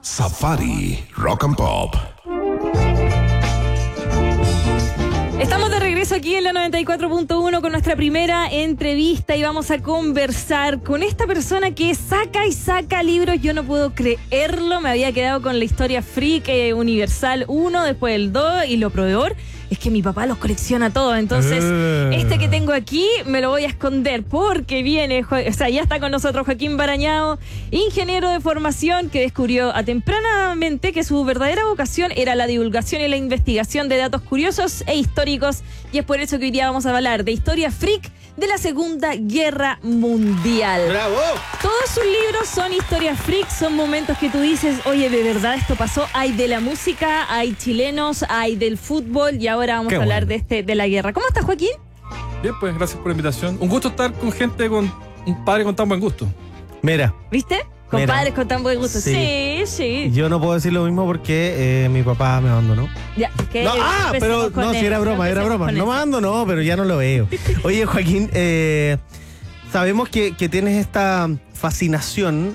Safari Rock and Pop. Estamos de regreso aquí en la 94.1 con nuestra primera entrevista y vamos a conversar con esta persona que saca y saca libros. Yo no puedo creerlo, me había quedado con la historia Freak Universal 1, después el 2 y lo peor es que mi papá los colecciona todos. Entonces, este que tengo aquí me lo voy a esconder porque viene, ya está con nosotros Joaquín Barañao, ingeniero de formación que descubrió a tempranamente que su verdadera vocación era la divulgación y la investigación de datos curiosos e históricos. Y es por eso que hoy día vamos a hablar de historia freak de la Segunda Guerra Mundial. ¡Bravo! Todos sus libros son historias freak, son momentos que tú dices, oye, de verdad esto pasó. Hay de la música, hay chilenos, hay del fútbol y ahora vamos a hablar de la guerra. ¿Cómo estás, Joaquín? Bien, pues gracias por la invitación. Un gusto estar con gente, con un padre con tan buen gusto. Mira. ¿Viste? Compadres con tan buen gusto. Sí. Yo no puedo decir lo mismo porque mi papá me abandonó. Ya, que no, pero no, si era broma. No me abandonó, pero ya no lo veo. Oye, Joaquín, sabemos que tienes esta fascinación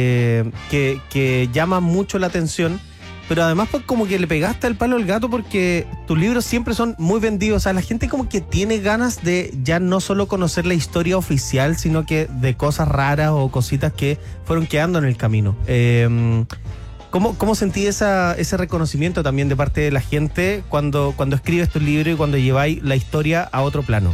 que llama mucho la atención, pero además pues como que le pegaste el palo al gato porque tus libros siempre son muy vendidos. O sea, la gente como que tiene ganas de ya no solo conocer la historia oficial, sino que de cosas raras o cositas que fueron quedando en el camino. ¿Cómo sentí ese reconocimiento también de parte de la gente cuando escribes tu libro y cuando lleváis la historia a otro plano?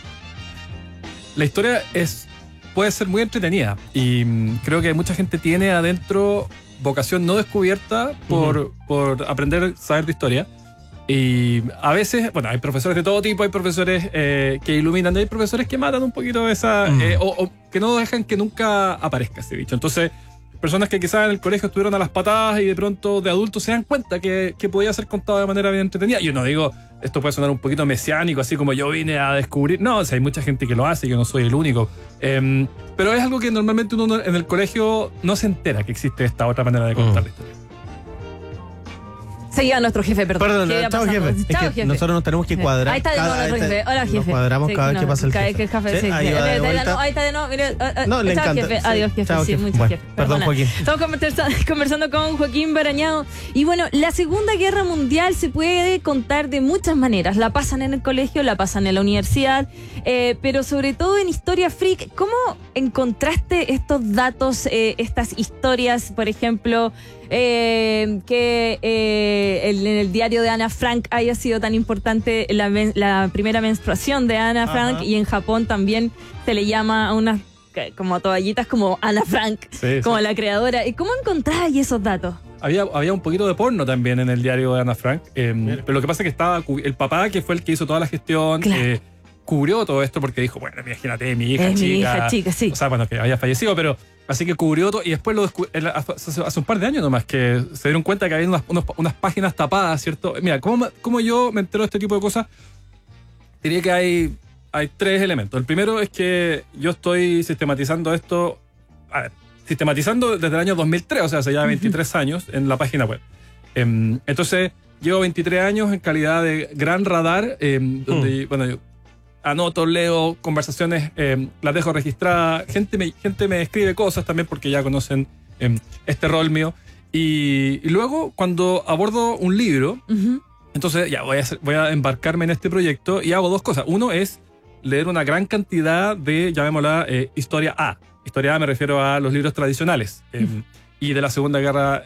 La historia puede ser muy entretenida y creo que mucha gente tiene adentro vocación no descubierta por aprender a saber de historia. Y a veces, bueno, hay profesores de todo tipo, hay profesores que iluminan, y hay profesores que matan un poquito esa, o que no dejan que nunca aparezca ese bicho. Entonces, personas que quizás en el colegio estuvieron a las patadas y de pronto de adultos se dan cuenta que podía ser contado de manera bien entretenida. Yo no digo, esto puede sonar un poquito mesiánico, así como yo vine a descubrir. No, o sea, hay mucha gente que lo hace y yo no soy el único. Pero es algo que normalmente uno en el colegio no se entera que existe esta otra manera de contar la historia. Seguía nuestro jefe, perdón. Chao, jefe. Chao, jefe. Nosotros nos tenemos que cuadrar. Ahí está de nuevo nuestro jefe. Hola, jefe. Nos cuadramos cada vez que pasa el jefe. ¿Sí? Ahí está de nuevo. Mire, no, le encanta. Jefe. Adiós, jefe. Chao, sí, jefe. mucho Bueno, jefe. perdón, Joaquín. Estamos conversando con Joaquín Barañao. Y bueno, la Segunda Guerra Mundial se puede contar de muchas maneras. La pasan en el colegio, la pasan en la universidad, pero sobre todo en Historia Freak. ¿Cómo encontraste estos datos, estas historias, por ejemplo, que en el diario de Ana Frank haya sido tan importante la primera menstruación de Ana Frank? Y en Japón también se le llama a unas como toallitas como Ana Frank, como la creadora? ¿Y cómo encontráis esos datos? Había un poquito de porno también en el diario de Ana Frank, pero lo que pasa es que estaba el papá, que fue el que hizo toda la gestión, cubrió todo esto porque dijo, bueno, imagínate, mi hija chica, sí. O sea, bueno, que había fallecido, pero así que cubrió todo y después lo hace un par de años nomás que se dieron cuenta que había unas páginas tapadas, ¿cierto? Mira, ¿cómo yo me entero de este tipo de cosas? Diría que hay tres elementos. El primero es que yo estoy sistematizando esto, sistematizando desde el año 2003, o sea, hace ya 23 años en la página web. Entonces, llevo 23 años en calidad de gran radar, donde, bueno, yo anoto, leo conversaciones, las dejo registradas, gente me escribe cosas también porque ya conocen este rol mío. Y luego, cuando abordo un libro, entonces ya voy a embarcarme en este proyecto y hago dos cosas. Uno es leer una gran cantidad de, llamémosla, historia A. Historia A me refiero a los libros tradicionales. Y de la Segunda Guerra,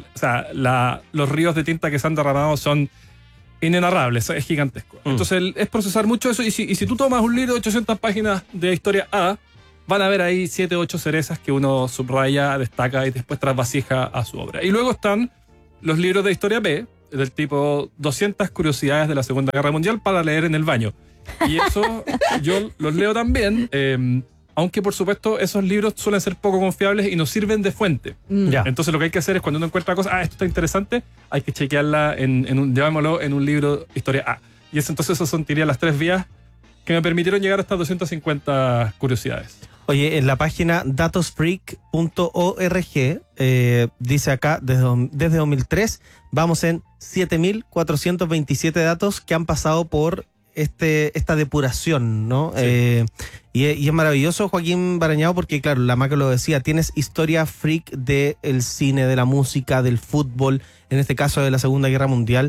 los ríos de tinta que se han derramado son inenarrables, es gigantesco. Entonces es procesar mucho eso. Y si tú tomas un libro de 800 páginas de historia A, van a ver ahí 7 o 8 cerezas que uno subraya, destaca y después trasvasija a su obra. Y luego están los libros de historia B, del tipo 200 curiosidades de la Segunda Guerra Mundial para leer en el baño. Y eso yo los leo también, aunque por supuesto esos libros suelen ser poco confiables y nos sirven de fuente. Entonces lo que hay que hacer es cuando uno encuentra cosas, esto está interesante, hay que chequearla llevámoslo en un libro historia A. Y entonces esas son, diría, las tres vías que me permitieron llegar a estas 250 curiosidades. Oye, en la página datosfreak.org dice acá, desde 2003 vamos en 7.427 datos que han pasado por esta depuración, ¿no? Sí. Y es maravilloso, Joaquín Barañao, porque claro, la Maca lo decía, tienes historia freak del cine, de la música, del fútbol, en este caso de la Segunda Guerra Mundial.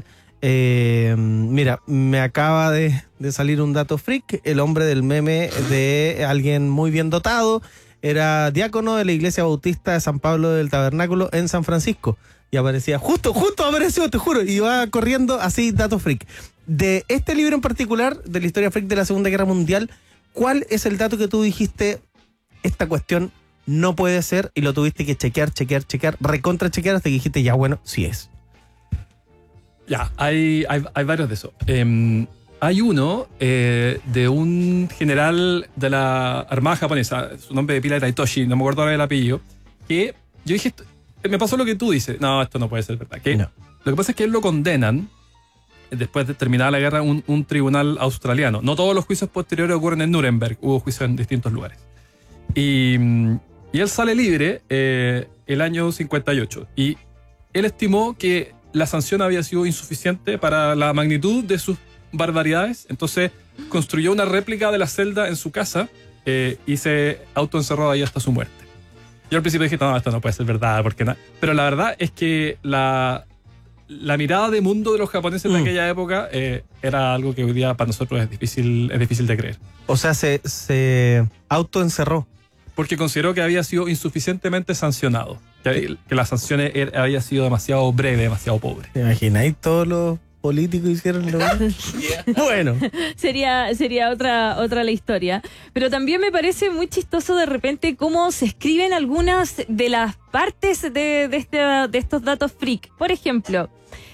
Mira, me acaba de salir un dato freak. El hombre del meme de alguien muy bien dotado era diácono de la Iglesia Bautista de San Pablo del Tabernáculo en San Francisco. Y aparecía, justo apareció, te juro, y va corriendo así, dato freak. De este libro en particular, de la historia freak de la Segunda Guerra Mundial, ¿cuál es el dato que tú dijiste, esta cuestión no puede ser, y lo tuviste que chequear, recontra chequear, hasta que dijiste, ya bueno, sí es? Ya, hay varios de esos. Hay uno de un general de la Armada japonesa, su nombre de pila era Taitoshi, no me acuerdo ahora el apellido, que yo dije, me pasó lo que tú dices, no, esto no puede ser verdad. No. Lo que pasa es que él lo condenan, después de terminar la guerra, un tribunal australiano. No todos los juicios posteriores ocurren en Nuremberg, hubo juicios en distintos lugares. Y él sale libre el año 58, y él estimó que la sanción había sido insuficiente para la magnitud de sus barbaridades, entonces construyó una réplica de la celda en su casa y se autoencerró ahí hasta su muerte. Yo al principio dije, no, esto no puede ser verdad, porque pero la verdad es que la mirada de mundo de los japoneses de aquella época era algo que hoy día para nosotros es difícil de creer. O sea, se autoencerró. Porque consideró que había sido insuficientemente sancionado, que la sanción había sido demasiado breve, demasiado pobre. ¿Te imagináis todos los políticos hicieron lo Bueno. Sería otra la historia. Pero también me parece muy chistoso de repente cómo se escriben algunas de las partes de estos datos freak. Por ejemplo,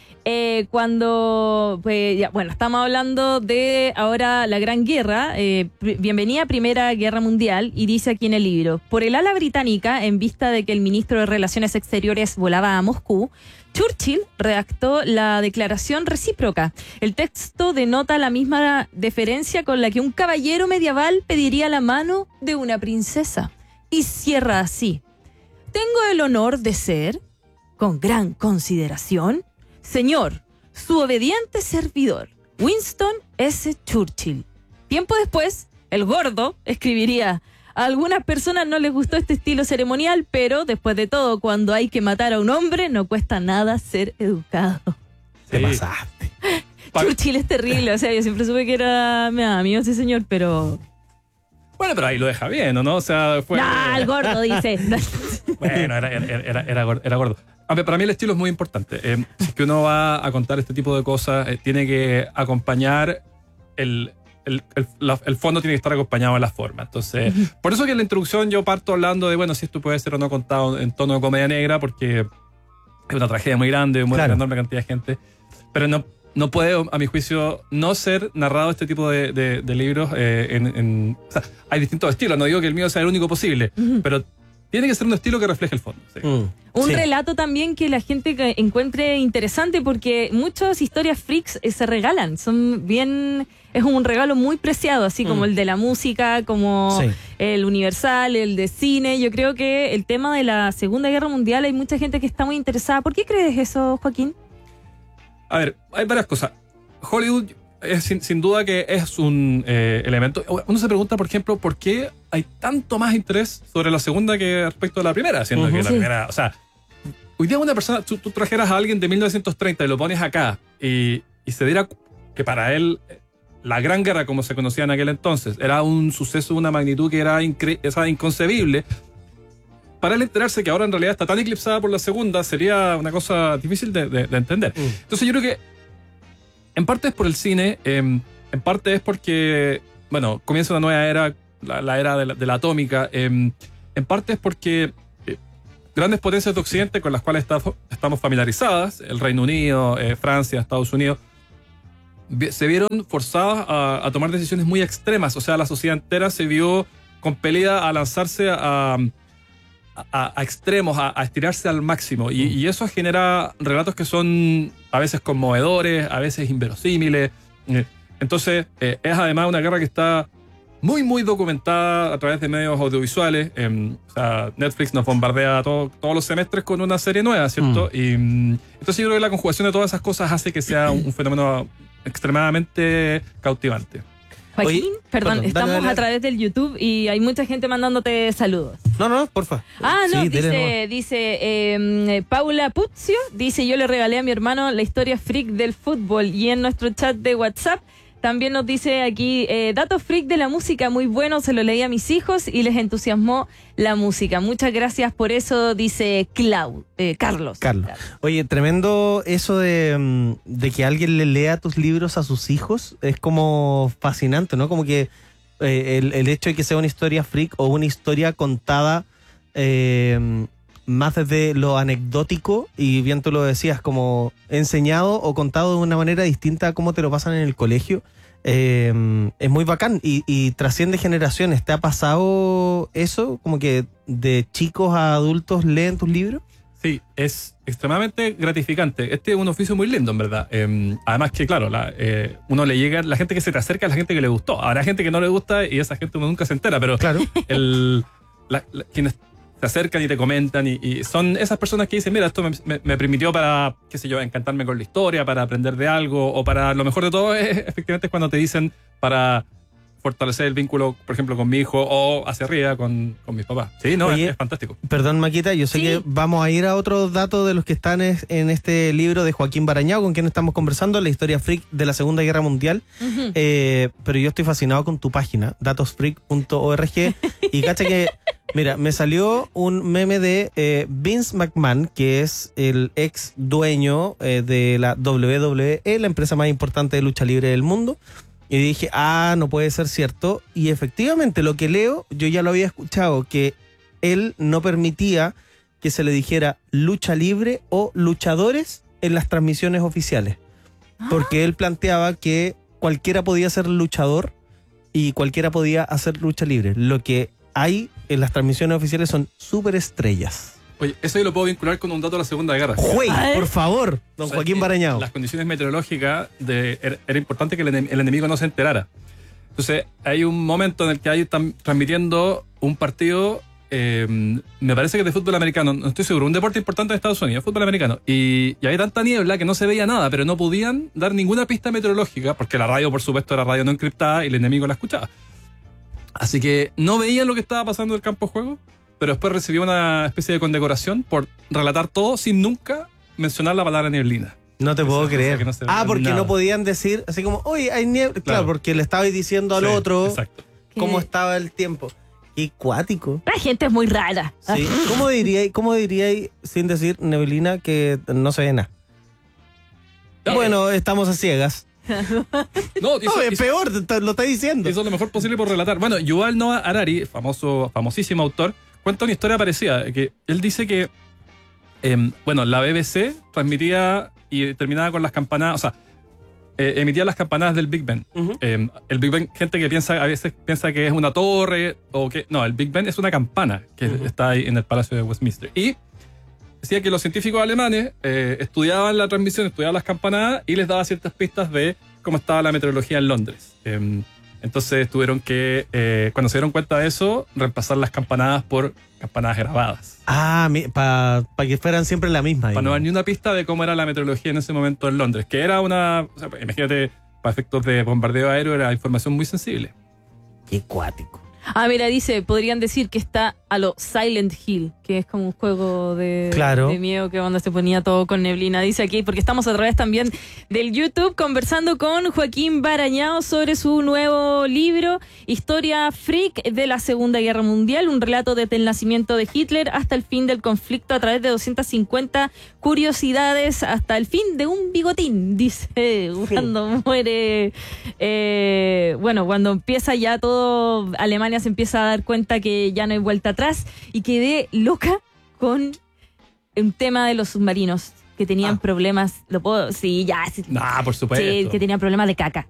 cuando, pues, ya, bueno, estamos hablando de ahora la Gran Guerra, bienvenida a Primera Guerra Mundial, y dice aquí en el libro, por el ala británica, en vista de que el ministro de Relaciones Exteriores volaba a Moscú, Churchill redactó la declaración recíproca. El texto denota la misma deferencia con la que un caballero medieval pediría la mano de una princesa. Y cierra así. Tengo el honor de ser, con gran consideración, señor, su obediente servidor, Winston S. Churchill. Tiempo después, el gordo escribiría: a algunas personas no les gustó este estilo ceremonial, pero después de todo, cuando hay que matar a un hombre, no cuesta nada ser educado. Te pasaste. Churchill es terrible, o sea, yo siempre supe que era amigo ese señor, pero... Bueno, pero ahí lo deja bien, ¿o no? O sea, fue... ¡Ah, el gordo, dice! Bueno, era gordo. A ver, para mí el estilo es muy importante. Si es que uno va a contar este tipo de cosas, tiene que acompañar el fondo, tiene que estar acompañado de la forma. Entonces, por eso que en la introducción yo parto hablando de, bueno, si esto puede ser o no contado en tono de comedia negra, porque es una tragedia muy grande, una enorme cantidad de gente, pero no puede, a mi juicio, no ser narrado este tipo de libros o sea, hay distintos estilos, no digo que el mío sea el único posible, pero tiene que ser un estilo que refleje el fondo. Sí. Un relato también que la gente encuentre interesante, porque muchas historias freaks se regalan, son bien... Es un regalo muy preciado, así como el de la música, como el universal, el de cine. Yo creo que el tema de la Segunda Guerra Mundial hay mucha gente que está muy interesada. ¿Por qué crees eso, Joaquín? A ver, hay varias cosas. Hollywood es sin duda que es un elemento. Uno se pregunta, por ejemplo, ¿por qué hay tanto más interés sobre la segunda que respecto a la primera? Siendo que la primera, o sea, hoy día una persona, tú trajeras a alguien de 1930 y lo pones acá y se diera que para él la Gran Guerra, como se conocía en aquel entonces, era un suceso de una magnitud que era inconcebible. Para él enterarse que ahora en realidad está tan eclipsada por la segunda sería una cosa difícil de entender. Entonces yo creo que en parte es por el cine, en parte es porque, bueno, comienza una nueva era, la era de la atómica, en parte es porque grandes potencias de Occidente con las cuales estamos familiarizadas, el Reino Unido, Francia, Estados Unidos, se vieron forzadas a tomar decisiones muy extremas. O sea, la sociedad entera se vio compelida a lanzarse a extremos, a estirarse al máximo. Y eso genera relatos que son a veces conmovedores, a veces inverosímiles. Entonces, es además una guerra que está muy, muy documentada a través de medios audiovisuales. O sea, Netflix nos bombardea todos los semestres con una serie nueva, ¿cierto? Y entonces yo creo que la conjugación de todas esas cosas hace que sea un fenómeno extremadamente cautivante. Joaquín, Oye, perdón, estamos dale. a través del YouTube y hay mucha gente mandándote saludos. No, porfa. Ah, no, Sí, dele dice Paula Puzio, dice, yo le regalé a mi hermano la historia freak del fútbol, y en nuestro chat de WhatsApp también nos dice aquí, datos freak de la música, muy bueno, se lo leí a mis hijos y les entusiasmó la música. Muchas gracias por eso, dice Carlos. Carlos. Oye, tremendo eso de que alguien le lea tus libros a sus hijos. Es como fascinante, ¿no? Como que el hecho de que sea una historia freak o una historia contada más desde lo anecdótico, y bien tú lo decías, como enseñado o contado de una manera distinta a cómo te lo pasan en el colegio. Es muy bacán y trasciende generaciones. ¿Te ha pasado eso? Como que de chicos a adultos leen tus libros. Sí, es extremadamente gratificante. Este es un oficio muy lindo, en verdad. Además que, claro, uno le llega, la gente que se te acerca es la gente que le gustó. Habrá gente que no le gusta y esa gente uno nunca se entera, pero Claro. quienes te acercan y te comentan y son esas personas que dicen, mira, esto me permitió para, qué sé yo, encantarme con la historia, para aprender de algo, o para, lo mejor de todo es efectivamente cuando te dicen para fortalecer el vínculo, por ejemplo, con mi hijo o hacia arriba con mis papás. Sí, no, Oye, es fantástico. Perdón, Maquita, yo sé Sí. que vamos a ir a otros datos de los que están en este libro de Joaquín Barañao, con quien estamos conversando, la historia freak de la Segunda Guerra Mundial. Pero yo estoy fascinado con tu página, datosfreak.org. Y cacha que, mira, me salió un meme de Vince McMahon, que es el ex dueño de la WWE, la empresa más importante de lucha libre del mundo. Y dije, no puede ser cierto. Y efectivamente, lo que leo, yo ya lo había escuchado, que él no permitía que se le dijera lucha libre o luchadores en las transmisiones oficiales. Porque él planteaba que cualquiera podía ser luchador y cualquiera podía hacer lucha libre. Lo que hay en las transmisiones oficiales son superestrellas. Oye, eso yo lo puedo vincular con un dato de la Segunda Guerra. ¡Juey! A ver. Por favor, don O sea, Joaquín Barañao. Las condiciones meteorológicas era importante que el enemigo no se enterara. Entonces, hay un momento en el que hay están transmitiendo un partido, me parece que es de fútbol americano, no estoy seguro, un deporte importante en Estados Unidos, fútbol americano. Y había tanta niebla que no se veía nada, pero no podían dar ninguna pista meteorológica, porque la radio, por supuesto, era radio no encriptada y el enemigo la escuchaba. Así que no veían lo que estaba pasando en el campo de juego, pero después recibió una especie de condecoración por relatar todo sin nunca mencionar la palabra neblina. No te puedo Esa cosa creer. que no se veía Porque nada. no podían decir así como, oye, hay niebla. Claro, Claro. porque le estabais diciendo al Sí, otro Exacto. cómo ¿Qué? estaba el tiempo. Qué cuático. La gente es muy rara. Sí. ¿Cómo diríais, sin decir neblina, que no se ve nada? Bueno, estamos a ciegas. No, No, es peor, lo está diciendo. hizo lo mejor posible por relatar. Bueno, Yuval Noah Harari, famosísimo autor, cuenta una historia parecida. Que él dice que, la BBC transmitía y terminaba con las campanadas, o sea, emitía las campanadas del Big Ben. Ujú. El Big Ben, gente que a veces piensa que es una torre o que... No, el Big Ben es una campana que está ahí en el Palacio de Westminster. Y decía que los científicos alemanes estudiaban la transmisión, estudiaban las campanadas y les daba ciertas pistas de cómo estaba la meteorología en Londres. Entonces tuvieron que, cuando se dieron cuenta de eso, reemplazar las campanadas por campanadas grabadas. Para que fueran siempre la misma. Para no digamos. dar ni una pista de cómo era la meteorología en ese momento en Londres, que era una... O sea, imagínate, para efectos de bombardeo aéreo era información muy sensible. Qué cuático. Mira, dice, podrían decir que está a lo Silent Hill, que es como un juego de miedo que cuando se ponía todo con neblina. Dice aquí, porque estamos a través también del YouTube conversando con Joaquín Barañao sobre su nuevo libro, Historia Freak de la Segunda Guerra Mundial, un relato desde el nacimiento de Hitler hasta el fin del conflicto a través de 250 curiosidades hasta el fin de un bigotín, dice, cuando muere, cuando empieza ya todo, Alemania se empieza a dar cuenta que ya no hay vuelta atrás, y quedé loca con un tema de los submarinos que tenían problemas. ¿Lo puedo? Sí, ya. Sí, Por supuesto. sí, que tenían problemas de caca.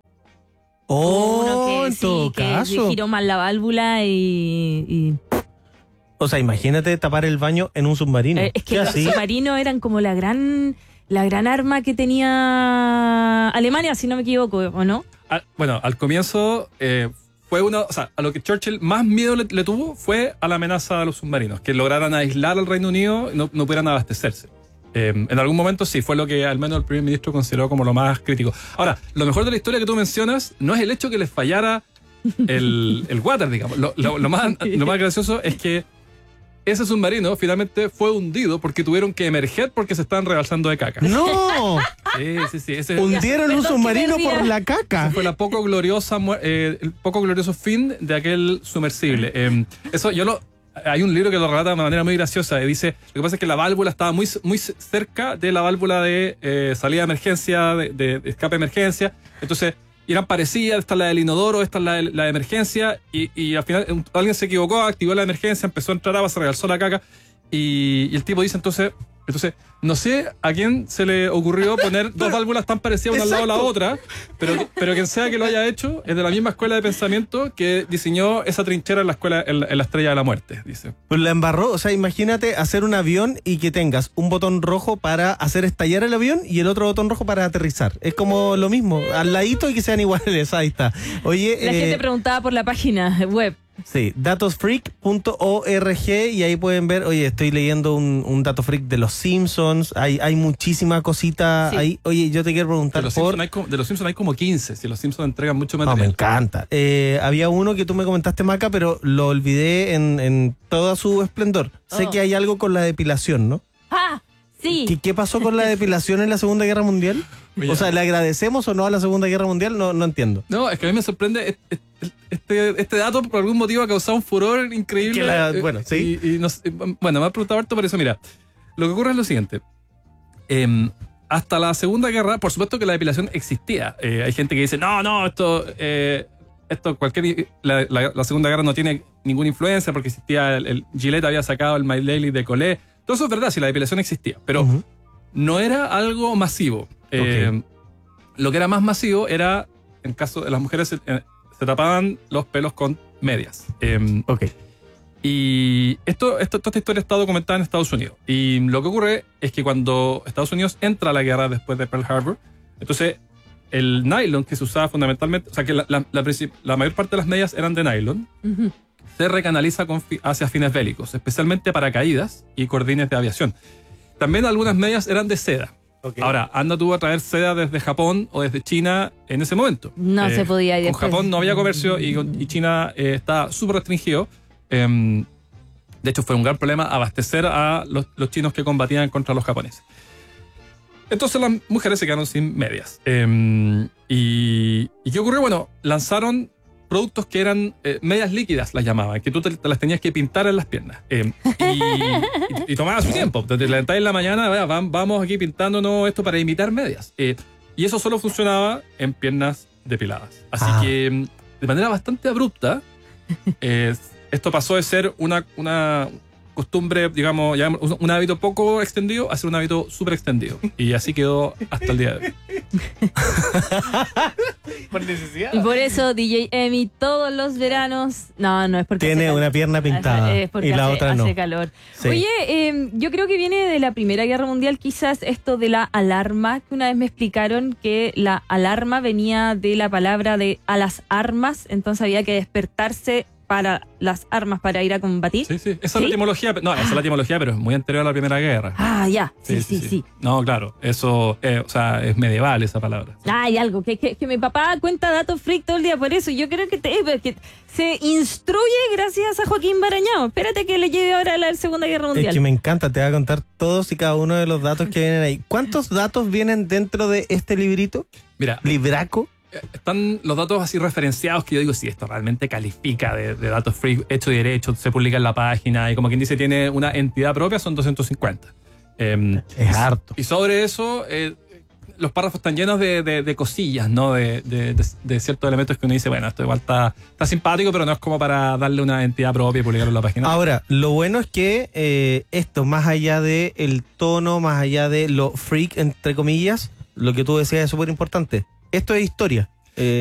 Uno que, En todo que caso. giró mal la válvula y O sea, imagínate tapar el baño en un submarino. es que ¿Qué los así? submarinos eran como la gran arma que tenía Alemania, si no me equivoco, ¿o no? Al comienzo fue o sea, a lo que Churchill más miedo le tuvo fue a la amenaza de los submarinos, que lograran aislar al Reino Unido y no pudieran abastecerse. En algún momento sí, fue lo que al menos el primer ministro consideró como lo más crítico. Ahora, lo mejor de la historia que tú mencionas no es el hecho que les fallara el water, digamos. Lo más gracioso es que ese submarino finalmente fue hundido porque tuvieron que emerger porque se estaban rebalsando de caca. ¡No! Sí. Hundieron un submarino por la caca. Ese fue el poco glorioso fin de aquel sumersible. Hay un libro que lo relata de una manera muy graciosa. Dice, lo que pasa es que la válvula estaba muy cerca de la válvula de salida de emergencia, de escape de emergencia. Entonces, eran parecidas, esta es la del inodoro, esta es la de emergencia, y al final alguien se equivocó, activó la emergencia, empezó a entrar agua, se rebalsó la caca, y el tipo dice entonces, no sé a quién se le ocurrió poner dos válvulas tan parecidas una al lado de la otra, pero quien sea que lo haya hecho es de la misma escuela de pensamiento que diseñó esa trinchera en la escuela, en la Estrella de la Muerte, dice. Pues la embarró, o sea, imagínate hacer un avión y que tengas un botón rojo para hacer estallar el avión y el otro botón rojo para aterrizar. Es como lo mismo, al ladito y que sean iguales, ahí está. Oye, la gente preguntaba por la página web. Sí, datosfreak.org, y ahí pueden ver, oye, estoy leyendo un dato freak de los Simpsons, hay muchísima cosita ahí. Oye, yo te quiero preguntar de los Simpsons hay como 15, si los Simpsons entregan mucho No, material. me encanta. Había uno que tú me comentaste, Maca, pero lo olvidé en toda su esplendor. Sé que hay algo con la depilación, ¿no? ¡Ah! Sí. ¿Qué pasó con la depilación en la Segunda Guerra Mundial? Oye, o sea, ¿le agradecemos o no a la Segunda Guerra Mundial? No entiendo. No, es que a mí me sorprende este dato, por algún motivo ha causado un furor increíble. Bueno, sí. Bueno, me ha preguntado harto por eso. Mira, lo que ocurre es lo siguiente. Hasta la Segunda Guerra, por supuesto que la depilación existía. Hay gente que dice, no, la Segunda Guerra no tiene ninguna influencia porque existía, el Gillette había sacado el My Daily de Colette. Todo eso es verdad, si la depilación existía, pero no era algo masivo. Lo que era más masivo era, en caso de las mujeres, se tapaban los pelos con medias. Y toda esta historia está documentada en Estados Unidos. Y lo que ocurre es que cuando Estados Unidos entra a la guerra después de Pearl Harbor, entonces el nylon que se usaba fundamentalmente, o sea que la mayor parte de las medias eran de nylon, se recanaliza hacia fines bélicos, especialmente para caídas y cordines de aviación. También algunas medias eran de seda. Ahora, anda tú a traer seda desde Japón o desde China en ese momento. No se podía ir. Con Japón no había comercio y China está súper restringido. De hecho, fue un gran problema abastecer a los chinos que combatían contra los japoneses. Entonces las mujeres se quedaron sin medias. ¿Y qué ocurrió? Bueno, lanzaron productos que eran medias líquidas, las llamaban, que tú te las tenías que pintar en las piernas. Y tomaba su tiempo. Te levantabas en la mañana, vamos aquí pintándonos esto para imitar medias. Y eso solo funcionaba en piernas depiladas. Así que, de manera bastante abrupta, esto pasó de ser una costumbre, digamos, ya un hábito poco extendido a ser un hábito súper extendido. Y así quedó hasta el día de hoy. Por necesidad. Y por eso DJ Emi todos los veranos, no es porque tiene una pierna pintada es porque y la otra no. Hace calor. Sí. Oye, yo creo que viene de la Primera Guerra Mundial quizás esto de la alarma, que una vez me explicaron que la alarma venía de la palabra de a las armas, entonces había que despertarse para las armas para ir a combatir. Sí. Esa es la etimología. No, esa es la etimología, pero es muy anterior a la Primera Guerra. Ya. Sí. No, claro. Eso, o sea, es medieval esa palabra. Hay algo que mi papá cuenta datos freak todo el día por eso. Yo creo que se instruye gracias a Joaquín Barañao. Espérate que le lleve ahora a la Segunda Guerra Mundial. Es que me encanta, te voy a contar todos y cada uno de los datos que vienen ahí. ¿Cuántos datos vienen dentro de este librito? Mira, ¿Libraco? están los datos así referenciados que yo digo, sí, esto realmente califica de datos free, hecho y derecho, se publica en la página y como quien dice tiene una entidad propia, son 250. Es harto. Y sobre eso, los párrafos están llenos de cosillas, ¿no? De ciertos elementos que uno dice, bueno, esto igual está simpático, pero no es como para darle una entidad propia y publicarlo en la página. Ahora, lo bueno es que esto, más allá del tono, más allá de lo freak, entre comillas, lo que tú decías es súper importante. Esto es historia.